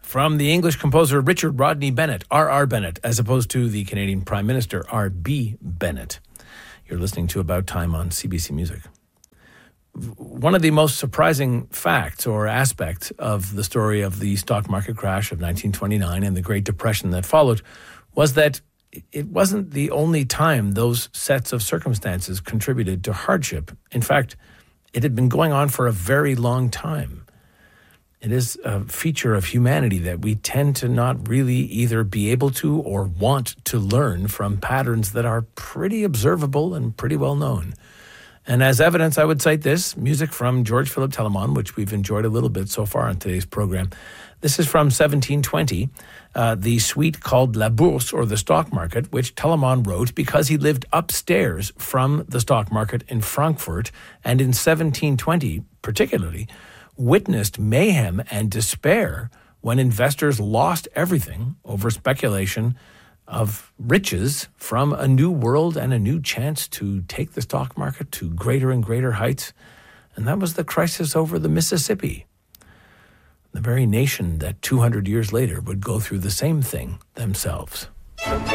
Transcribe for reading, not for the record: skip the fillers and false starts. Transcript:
From the English composer Richard Rodney Bennett, R.R. Bennett, as opposed to the Canadian Prime Minister, R.B. Bennett. You're listening to About Time on CBC Music. One of the most surprising facts or aspects of the story of the stock market crash of 1929 and the Great Depression that followed was that it wasn't the only time those sets of circumstances contributed to hardship. In fact, it had been going on for a very long time. It is a feature of humanity that we tend to not really either be able to or want to learn from patterns that are pretty observable and pretty well known. And as evidence, I would cite this music from George Philip Telemann, which we've enjoyed a little bit so far on today's program. This is from 1720, the suite called La Bourse, or the stock market, which Telemann wrote because he lived upstairs from the stock market in Frankfurt, and in 1720 particularly witnessed mayhem and despair when investors lost everything over speculation of riches from a new world and a new chance to take the stock market to greater and greater heights. And that was the crisis over the Mississippi, the very nation that 200 years later would go through the same thing themselves.